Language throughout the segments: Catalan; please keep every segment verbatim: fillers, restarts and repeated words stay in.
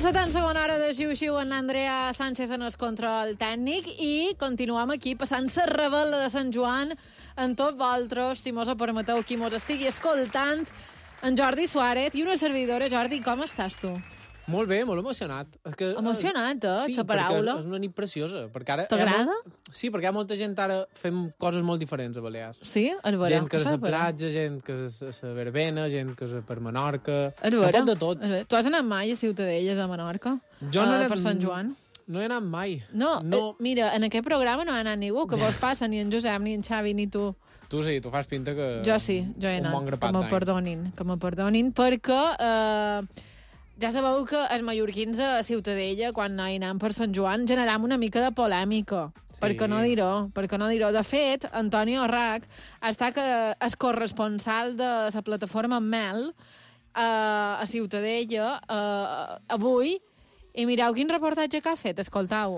la tan segona hora de Xiu-Xiu en l'Andrea Sánchez en el control tècnic i continuem aquí passant la rebel·la de Sant Joan en tots vosaltres, si mos ho permeteu, qui mos estigui escoltant, en Jordi Suárez i una servidora. Jordi, com estàs tu? Molt bé, molt emocionat. És que, Emocionat, eh? sí, la paraula. és una nit preciosa. T'agrada? Molt... Sí, perquè hi ha molta gent ara fem coses molt diferents a Balears. Sí? El veurem. Gent que és a la platja, gent que és a la verbena, gent que és per Menorca... El veurem. Un pot de tot. Tu has anat mai a Ciutadella de Menorca? Jo no he uh, anat... Per Sant Joan? No he anat mai. No, no. Eh, mira, en aquest programa no ha anat ningú, que vos passa, ni en Josep, ni en Xavi, ni tu. Tu sí, tu fas pinta que... Jo sí, jo he anat. Un bon grapat d'anys. Que me perdonin, que me perdonin, perquè... Eh, ja sabeu que els mallorquins a Ciutadella, quan hi anem per Sant Joan, generam una mica de polèmica. Sí. Per què no dir-ho? Per què no dir-ho? De fet, Antonio Rac està que és corresponsal de la plataforma Mel eh, a Ciutadella eh, avui, i mireu quin reportatge que ha fet, escoltau-ho.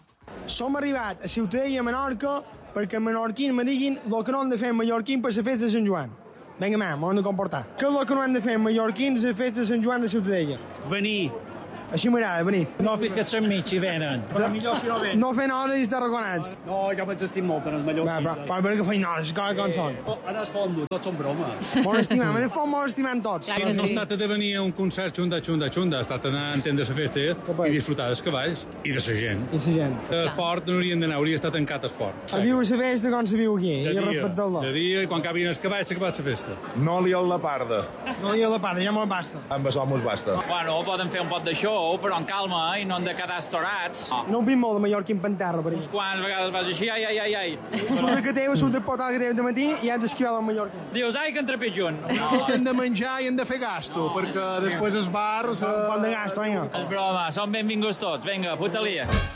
Som arribat a Ciutadella, a Menorca, perquè els menorquins me diguin el que no han de fer mallorquins per la festa de Sant Joan. Vinga, mà, m'ho han de comportar. Què és el que no han de fer mallorquins a la festa de Sant Joan de Ciutadella? Venir. Així m'agrada, venir. No fiques enmig si venen. Però millor si no venen. No fent hores i estar reconats. No, jo m'haig estim molt en els mallorquins. Va, però, però, però que feien hores, que com són. Ara es fondo, tots són broma. Molt estimem, en el fons molt estimem tots. Ja Sí, que no sí. ha estat de venir a un concert xunda, xunda, xunda. Ha estat anar a entendre la festa i disfrutar dels cavalls i de la gent. I la gent. L'esport no hauríem d'anar, hauria estat tancat esport. A viu la festa com se viu aquí, De i dia, respectar-lo. de dia, i quan acabin els cavalls, s'ha acabat la festa. No li la parda. No li ha la part, ja me'l basta. Amb això mos basta. Bueno, poden fer un pot de show, però en calma, i no han de quedar estorats. No ho vinc molt de mallorquin per terra, per Uns aquí. quants vegades vas així, ai, ai, ai, ai. Surt que teva, surt de potal que teva de matí i has d'esquivar del mallorquin. Dius, ai, que entrepit junt. Hem de menjar i hem de fer gasto, perquè després els bars... Un pot de gasto, vinga. És broma, són benvinguts tots. Vinga, puta-li.